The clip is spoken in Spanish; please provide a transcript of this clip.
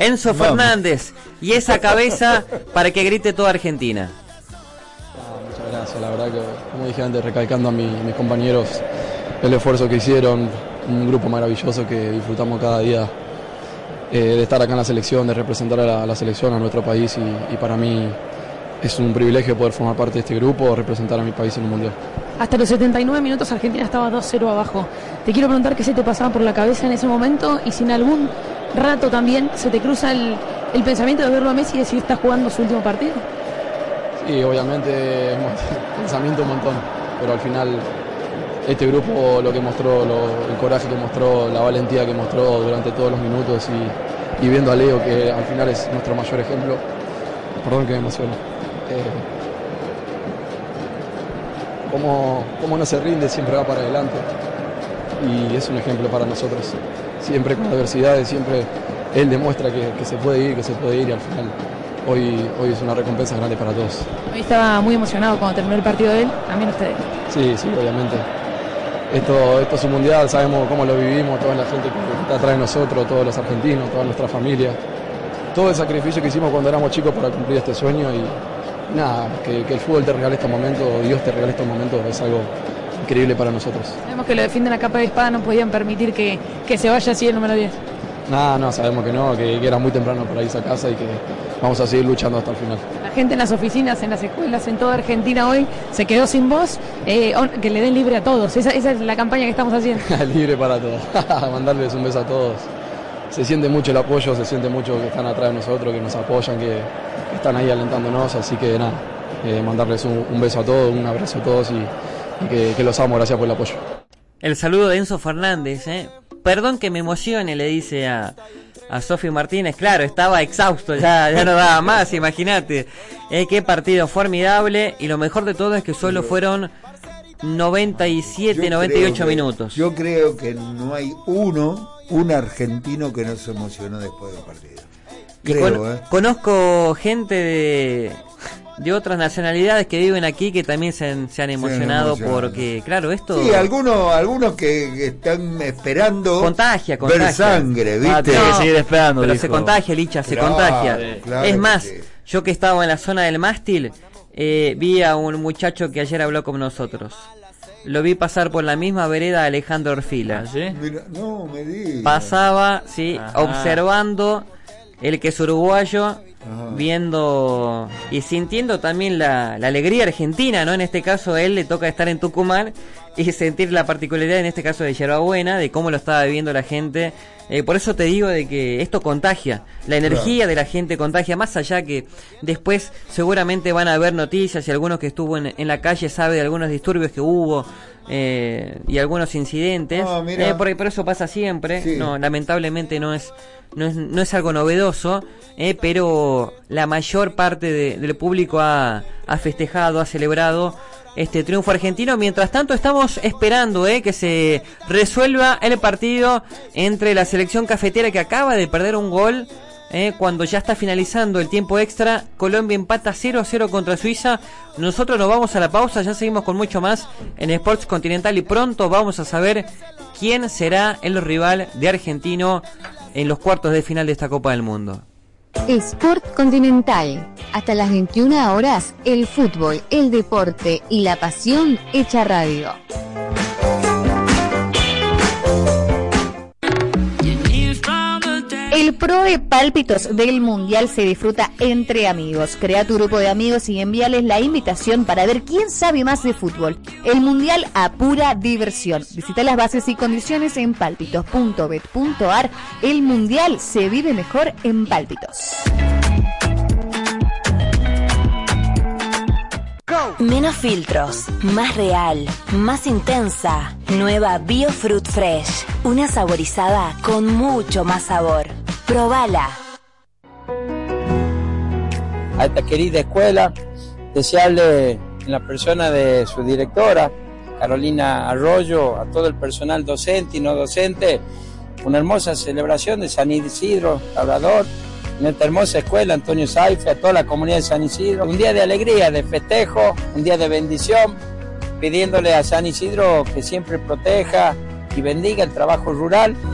Enzo Fernández y esa cabeza para que grite toda Argentina. Muchas gracias, la verdad que, como dije antes, recalcando a mis compañeros el esfuerzo que hicieron, un grupo maravilloso que disfrutamos cada día de estar acá en la selección, de representar a la selección, a nuestro país y para mí es un privilegio poder formar parte de este grupo, representar a mi país en un mundial. Hasta los 79 minutos Argentina estaba 2-0 abajo. Te quiero preguntar qué se te pasaba por la cabeza en ese momento y si en algún rato también se te cruza el pensamiento de verlo a Messi y decir está jugando su último partido. Sí, obviamente pensamiento un montón, pero al final este grupo lo que mostró, el coraje que mostró, la valentía que mostró durante todos los minutos y viendo a Leo que al final es nuestro mayor ejemplo, perdón que me emociono. Como no se rinde, siempre va para adelante y es un ejemplo para nosotros. Siempre con adversidades, siempre él demuestra que se puede ir y al final hoy es una recompensa grande para todos. Hoy estaba muy emocionado cuando terminó el partido de él, también ustedes. Sí, obviamente. Esto es un mundial, sabemos cómo lo vivimos, toda la gente que está atrás de nosotros, todos los argentinos, toda nuestra familia. Todo el sacrificio que hicimos cuando éramos chicos para cumplir este sueño y nada, que el fútbol te regale estos momentos, Dios te regale estos momentos, es algo increíble para nosotros. Sabemos que lo defienden a capa de espada, no podían permitir que se vaya así el número 10. No, sabemos que no, que era muy temprano para irse a casa y que vamos a seguir luchando hasta el final. La gente en las oficinas, en las escuelas, en toda Argentina hoy se quedó sin voz, que le den libre a todos, esa es la campaña que estamos haciendo. Libre para todos, mandarles un beso a todos. Se siente mucho el apoyo, se siente mucho que están atrás de nosotros, que nos apoyan, que están ahí alentándonos, así que nada, mandarles un beso a todos, un abrazo a todos y que los amo, gracias por el apoyo. El saludo de Enzo Fernández, Perdón que me emocione, le dice a Sofi Martínez. Claro, estaba exhausto, ya no daba más, imagínate. Qué partido formidable y lo mejor de todo es que solo fueron 98 minutos. Yo creo que no hay un argentino que no se emocionó después del partido. Conozco gente de otras nacionalidades que viven aquí que también se han emocionado porque, claro, esto... Sí, algunos que están esperando contagia. ver sangre, ¿viste? Tiene que seguir esperando, pero dijo. Se contagia, Licha, se contagia. Claro, es más, yo que estaba en la zona del mástil, vi a un muchacho que ayer habló con nosotros. Lo vi pasar por la misma vereda de Alejandro Orfila. ¿Sí? Mira, no me digas. Pasaba, sí, observando el que es uruguayo, viendo y sintiendo también la alegría argentina, ¿no? En este caso a él le toca estar en Tucumán y sentir la particularidad, en este caso de Yerbabuena, de cómo lo estaba viviendo la gente. Por eso te digo de que esto contagia, la energía de la gente contagia, más allá que después seguramente van a haber noticias y algunos que estuvo en la calle sabe de algunos disturbios que hubo y algunos incidentes, por eso pasa siempre, sí. No, lamentablemente no es algo novedoso, pero la mayor parte del público ha festejado, ha celebrado este triunfo argentino. Mientras tanto estamos esperando que se resuelva el partido entre la selección cafetera, que acaba de perder un gol cuando ya está finalizando el tiempo extra. Colombia empata 0-0 contra Suiza. Nosotros nos vamos a la pausa, ya seguimos con mucho más en Sports Continental y pronto vamos a saber quién será el rival de Argentino en los cuartos de final de esta Copa del Mundo. Sport Continental. Hasta las 21 horas, el fútbol, el deporte y la pasión hecha radio. El Pro de Pálpitos del Mundial se disfruta entre amigos. Crea tu grupo de amigos y envíales la invitación para ver quién sabe más de fútbol. El Mundial a pura diversión. Visita las bases y condiciones en pálpitos.bet.ar. El Mundial se vive mejor en Pálpitos. Menos filtros, más real, más intensa. Nueva Biofruit Fresh. Una saborizada con mucho más sabor. Probala. A esta querida escuela, desearle en la persona de su directora, Carolina Arroyo, a todo el personal docente y no docente, una hermosa celebración de San Isidro Labrador, en esta hermosa escuela Antonio Saife, a toda la comunidad de San Isidro. Un día de alegría, de festejo, un día de bendición, pidiéndole a San Isidro que siempre proteja y bendiga el trabajo rural.